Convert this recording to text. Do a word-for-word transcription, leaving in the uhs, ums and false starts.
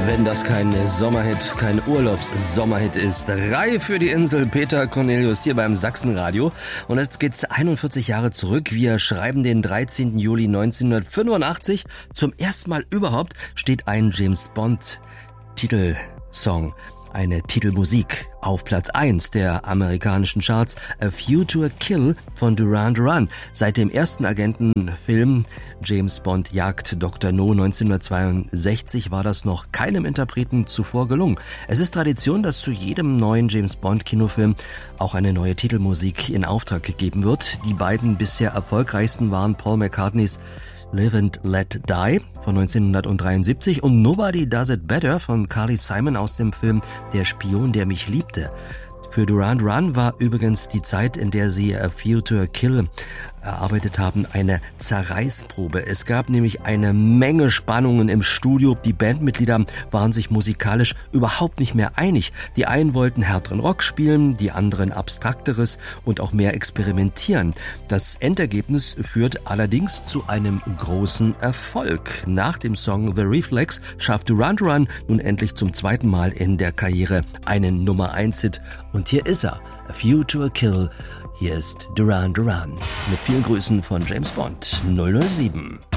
Wenn das kein Sommerhit, kein Urlaubs-Sommerhit ist. Reih für die Insel, Peter Cornelius hier beim Sachsenradio. Und jetzt geht's einundvierzig Jahre zurück. Wir schreiben den dreizehnten Juli neunzehnhundertfünfundachtzig. Zum ersten Mal überhaupt steht ein James Bond Titelsong, eine Titelmusik auf Platz eins der amerikanischen Charts, A View to a Kill von Duran Duran. Seit dem ersten Agentenfilm James Bond jagt Doktor No neunzehnhundertzweiundsechzig war das noch keinem Interpreten zuvor gelungen. Es ist Tradition, dass zu jedem neuen James Bond Kinofilm auch eine neue Titelmusik in Auftrag gegeben wird. Die beiden bisher erfolgreichsten waren Paul McCartneys Live and Let Die von neunzehnhundertdreiundsiebzig und Nobody Does It Better von Carly Simon aus dem Film Der Spion, der mich liebte. Für Duran Duran war übrigens die Zeit, in der sie A View to a Kill erarbeitet haben, eine Zerreißprobe. Es gab nämlich eine Menge Spannungen im Studio. Die Bandmitglieder waren sich musikalisch überhaupt nicht mehr einig. Die einen wollten härteren Rock spielen, die anderen abstrakteres und auch mehr experimentieren. Das Endergebnis führt allerdings zu einem großen Erfolg. Nach dem Song The Reflex schafft Duran Duran nun endlich zum zweiten Mal in der Karriere einen Nummer eins Hit. Und hier ist er, A View to a Kill. Hier ist Duran Duran mit vielen Grüßen von James Bond null null sieben.